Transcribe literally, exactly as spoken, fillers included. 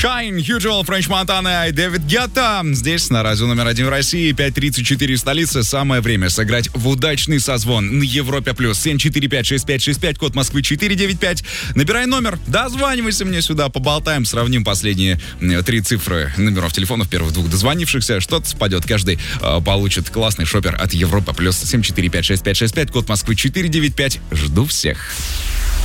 Shine, Usual, Френч Монтана и Дэвид Гетта. Здесь на радио номер один в России, пять тридцать четыре столица. Самое время сыграть в удачный созвон на Европе+. Плюс семь четыре пять шесть пять шесть пять, код Москвы четыре девять пять. Набирай номер, дозванивайся мне сюда, поболтаем, сравним последние три цифры номеров телефонов первых двух дозвонившихся. Что-то спадет, каждый э, получит классный шопер от Европа+. Плюс семь четыре пять шесть пять шесть пять, код Москвы четыре девять пять. Жду всех.